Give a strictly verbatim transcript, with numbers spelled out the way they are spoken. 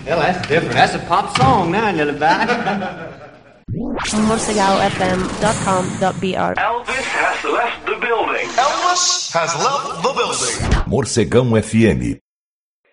Well, that's different. That's a pop song now, little bad. morcegal f m dot com dot b r. Elvis has left the building. Elvis has left the building. Morcegão F M,